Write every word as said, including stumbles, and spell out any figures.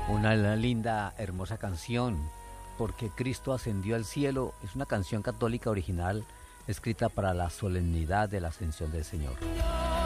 Una linda, hermosa canción, porque Cristo ascendió al cielo. Es una canción católica original escrita para la solemnidad de la ascensión del Señor.